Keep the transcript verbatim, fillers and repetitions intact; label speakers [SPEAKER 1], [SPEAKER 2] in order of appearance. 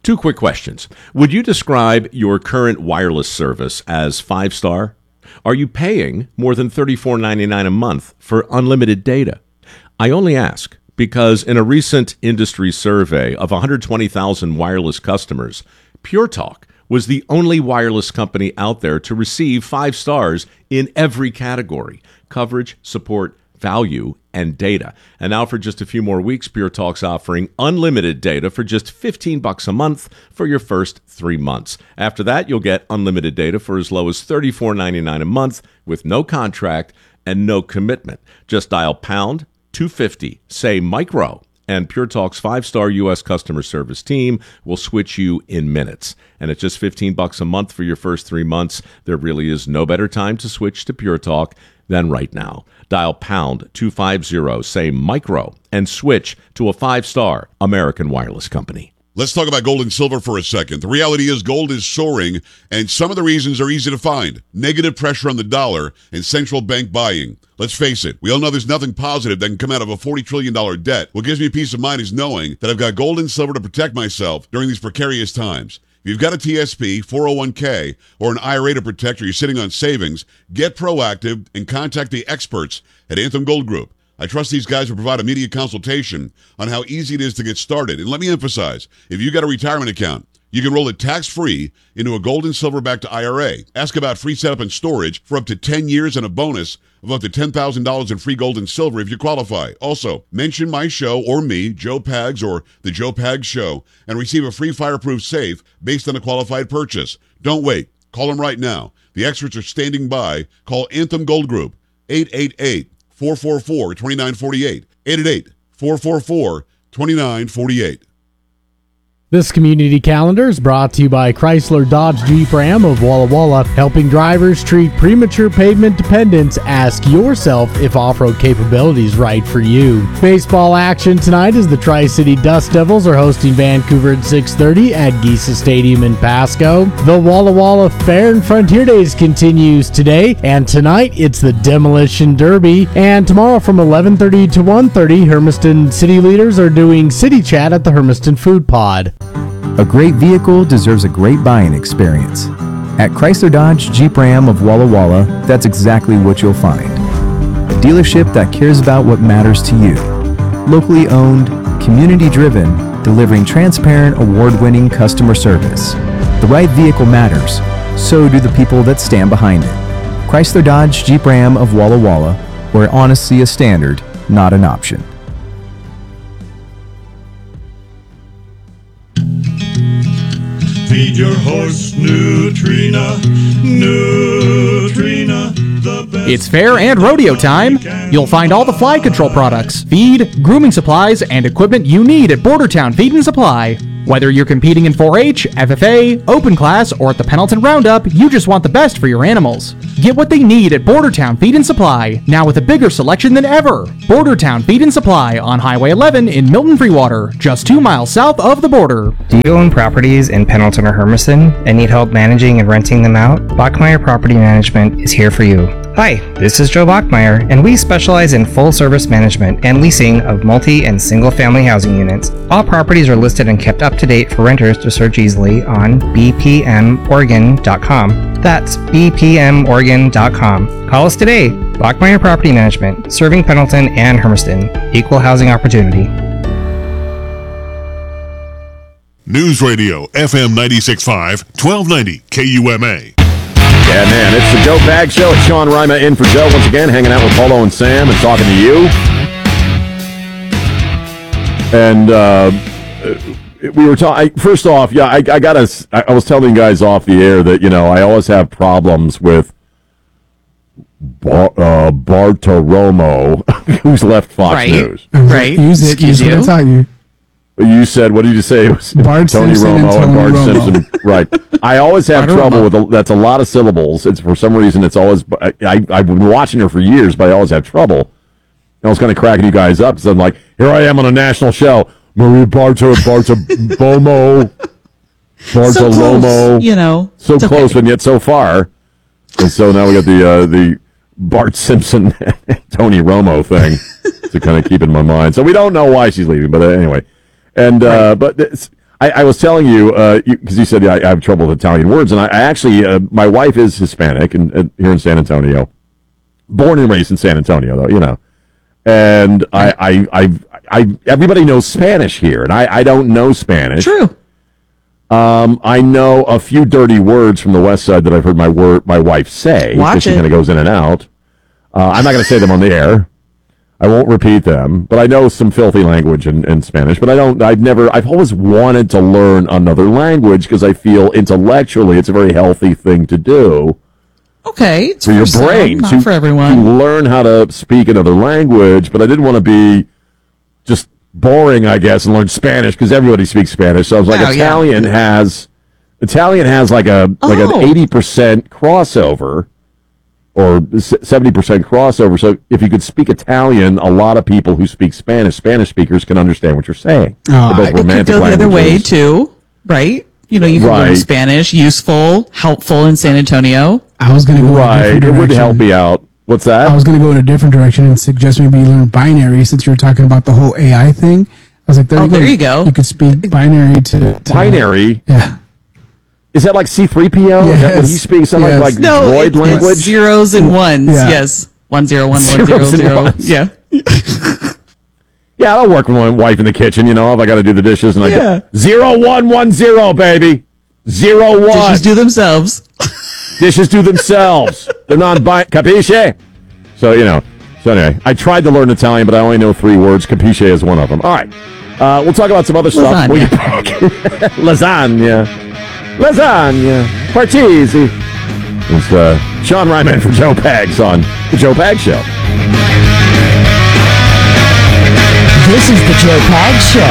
[SPEAKER 1] Two quick questions. Would you describe your current wireless service as five-star? Are you paying more than thirty-four ninety-nine a month for unlimited data? I only ask because in a recent industry survey of one hundred twenty thousand wireless customers, Pure Talk was the only wireless company out there to receive five stars in every category: coverage, support, value, and data. And now for just a few more weeks, Pure Talk's offering unlimited data for just fifteen bucks a month for your first three months. After that, you'll get unlimited data for as low as thirty-four ninety-nine a month with no contract and no commitment. Just dial pound two fifty, say micro, and Pure Talk's five-star U S customer service team will switch you in minutes. And at just fifteen bucks a month for your first three months, there really is no better time to switch to Pure Talk than right now. Dial pound two fifty, say micro, and switch to a five-star American wireless company.
[SPEAKER 2] Let's talk about gold and silver for a second. The reality is gold is soaring, and some of the reasons are easy to find. Negative pressure on the dollar and central bank buying. Let's face it, we all know there's nothing positive that can come out of a forty trillion dollars debt. What gives me peace of mind is knowing that I've got gold and silver to protect myself during these precarious times. If you've got a T S P, four oh one k, or an I R A to protect, or you're sitting on savings, get proactive and contact the experts at Anthem Gold Group. I trust these guys will provide immediate consultation on how easy it is to get started. And let me emphasize, if you've got a retirement account, you can roll it tax-free into a gold and silver-backed I R A. Ask about free setup and storage for up to ten years and a bonus of up to ten thousand dollars in free gold and silver if you qualify. Also, mention my show or me, Joe Pags or The Joe Pags Show, and receive a free fireproof safe based on a qualified purchase. Don't wait. Call them right now. The experts are standing by. Call Anthem Gold Group, eight eight eight, four four four, two nine four eight, eight eight eight, four four four, two nine four eight.
[SPEAKER 3] This community calendar is brought to you by Chrysler Dodge Jeep Ram of Walla Walla, helping drivers treat premature pavement dependence. Ask yourself if off-road capability is right for you. Baseball action tonight as the Tri-City Dust Devils are hosting Vancouver at six thirty at Giesa Stadium in Pasco. The Walla Walla Fair and Frontier Days continues today, and tonight it's the Demolition Derby. And tomorrow from eleven thirty to one thirty, Hermiston city leaders are doing City Chat at the Hermiston Food Pod.
[SPEAKER 4] A great vehicle deserves a great buying experience. At Chrysler Dodge Jeep Ram of Walla Walla, that's exactly what you'll find. A dealership that cares about what matters to you. Locally owned, community-driven, delivering transparent, award-winning customer service. The right vehicle matters, so do the people that stand behind it. Chrysler Dodge Jeep Ram of Walla Walla, where honesty is standard, not an option.
[SPEAKER 5] Feed your horse Nutrina, Nutrina, the best.
[SPEAKER 6] It's fair and rodeo time. You'll find all the fly control products, feed, grooming supplies, and equipment you need at Bordertown Feed and Supply. Whether you're competing in four H, F F A, Open Class, or at the Pendleton Roundup, you just want the best for your animals. Get what they need at Bordertown Feed and Supply, now with a bigger selection than ever. Bordertown Feed and Supply on Highway eleven in Milton Freewater, just two miles south of the border.
[SPEAKER 7] Do you own properties in Pendleton or Hermiston and need help managing and renting them out? Bachmeyer Property Management is here for you. Hi, this is Joe Bachmeyer, and we specialize in full-service management and leasing of multi- and single-family housing units. All properties are listed and kept up to date for renters to search easily on b p m oregon dot com. That's b p m oregon dot com. Call us today. Bachmeyer Property Management, serving Pendleton and Hermiston. Equal housing opportunity.
[SPEAKER 2] News Radio, F M ninety-six point five, twelve ninety K U M A.
[SPEAKER 1] Yeah, man, it's the Joe Pags Show. It's Sean Rima in for Joe once again, hanging out with Polo and Sam and talking to you. And uh, we were talking, first off, yeah, I, I got to, I was telling you guys off the air that, you know, I always have problems with Bar, uh, Bartiromo, who's left Fox
[SPEAKER 8] right.
[SPEAKER 1] News.
[SPEAKER 8] Right.
[SPEAKER 3] Use it. Use what I tell you.
[SPEAKER 1] You said, what did you say? It was
[SPEAKER 3] Bart
[SPEAKER 1] Tony
[SPEAKER 3] Simpson
[SPEAKER 1] Romo and,
[SPEAKER 3] and
[SPEAKER 1] Bart
[SPEAKER 3] Tony Romo.
[SPEAKER 1] Simpson. Right. I always have
[SPEAKER 3] Bart
[SPEAKER 1] trouble
[SPEAKER 3] Romo.
[SPEAKER 1] with, a, that's a lot of syllables. It's for some reason, it's always, I, I, I've been watching her for years, but I always have trouble. And I was kind of cracking you guys up, because I'm like, here I am on a national show. Maria Barto, Bartiromo, Bartolomo.
[SPEAKER 8] So close, you know.
[SPEAKER 1] So
[SPEAKER 8] it's
[SPEAKER 1] close,
[SPEAKER 8] okay.
[SPEAKER 1] and yet so far. And so now we got the, uh, the Bart Simpson, Tony Romo thing to kind of keep in my mind. So we don't know why she's leaving, but uh, anyway. And uh, but it's,
[SPEAKER 8] I, I was telling you because uh, you, you said I, I have trouble with Italian words, and I, I actually uh, my wife is Hispanic and uh, here in San Antonio, born and raised in San Antonio, though you know, and I I I, I everybody knows Spanish here, and I, I don't know Spanish.
[SPEAKER 9] True.
[SPEAKER 8] Um, I know a few dirty words from the West Side that I've heard my word my wife say.
[SPEAKER 9] Watch
[SPEAKER 8] She
[SPEAKER 9] it.
[SPEAKER 8] kind of goes in and out. Uh, I'm not going to say them on the air. I won't repeat them, but I know some filthy language in, in Spanish. But I don't. I've never. I've always wanted to learn another language because I feel intellectually it's a very healthy thing to do
[SPEAKER 9] Okay. It's
[SPEAKER 8] for your
[SPEAKER 9] some,
[SPEAKER 8] brain
[SPEAKER 9] not
[SPEAKER 8] to,
[SPEAKER 9] for everyone.
[SPEAKER 8] to learn how to speak another language. But I didn't want to be just boring, I guess, and learn Spanish because everybody speaks Spanish. So I was like,
[SPEAKER 9] Oh, yeah.
[SPEAKER 8] Italian has Italian has like a like
[SPEAKER 9] Oh.
[SPEAKER 8] an eighty percent crossover. Or seventy percent crossover. So if you could speak Italian, a lot of people who speak Spanish, Spanish speakers can understand what you're saying.
[SPEAKER 3] Oh,
[SPEAKER 8] They're both
[SPEAKER 3] I-
[SPEAKER 9] It could
[SPEAKER 8] romantic
[SPEAKER 9] go the other way
[SPEAKER 8] languages.
[SPEAKER 9] too, right? You know, you can learn
[SPEAKER 8] Right.
[SPEAKER 9] Spanish, useful, helpful in San Antonio.
[SPEAKER 3] I was going to go in a
[SPEAKER 8] Right.
[SPEAKER 3] different
[SPEAKER 8] It would
[SPEAKER 3] direction.
[SPEAKER 8] help me out. What's that?
[SPEAKER 3] I was going to go in a different direction and suggest maybe you learn binary since you were talking about the whole A I thing. I was like, there,
[SPEAKER 9] Oh,
[SPEAKER 3] you, go.
[SPEAKER 9] there you go.
[SPEAKER 3] You could speak binary to, to
[SPEAKER 8] Binary?
[SPEAKER 3] Yeah.
[SPEAKER 8] Is that like C three P O? Is that what he
[SPEAKER 3] Yes.
[SPEAKER 8] speaks? Something
[SPEAKER 3] Yes.
[SPEAKER 8] like, like
[SPEAKER 9] No,
[SPEAKER 8] droid
[SPEAKER 9] it's,
[SPEAKER 8] language?
[SPEAKER 9] it's zeros and ones.
[SPEAKER 3] Yeah.
[SPEAKER 9] Yes, one zero one one zero
[SPEAKER 8] Zeros and
[SPEAKER 9] zero.
[SPEAKER 8] ones.
[SPEAKER 9] Yeah.
[SPEAKER 8] Yeah, I'll work with my wife in the kitchen, you know, if I got to do the dishes. And I
[SPEAKER 9] Yeah.
[SPEAKER 8] go, zero, one, one, zero, baby. Zero, one.
[SPEAKER 9] Dishes do themselves.
[SPEAKER 8] Dishes do themselves. They're non-bi- capisce? So, you know. So anyway, I tried to learn Italian, but I only know three words. Capisce is one of them. All right. Uh, we'll talk about some other stuff.
[SPEAKER 9] Lasagna.
[SPEAKER 8] when we get back. Lasagna. Lasagna. Partisi. It's uh, Sean Ryman for Joe Pags on The Joe Pags Show.
[SPEAKER 10] This is the Joe Pags Show.